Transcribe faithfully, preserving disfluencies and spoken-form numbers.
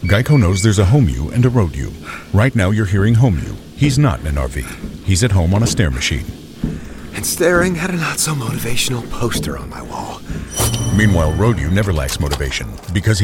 Geico knows there's a home you and a road you. Right now you're hearing home you. He's not in an R V. He's at home on a stair machine. And staring at a not-so-motivational poster on my wall. Meanwhile, road you never lacks motivation because he